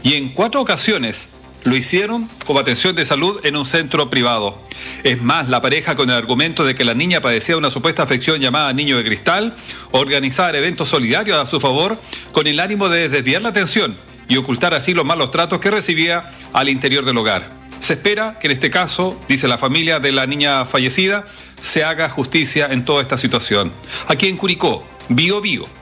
y en 4 ocasiones lo hicieron como atención de salud en un centro privado. Es más, la pareja, con el argumento de que la niña padecía una supuesta afección llamada niño de cristal, organizar eventos solidarios a su favor con el ánimo de desviar la atención y ocultar así los malos tratos que recibía al interior del hogar. Se espera que en este caso, dice la familia de la niña fallecida, se haga justicia en toda esta situación. Aquí en Curicó, Bío Bío,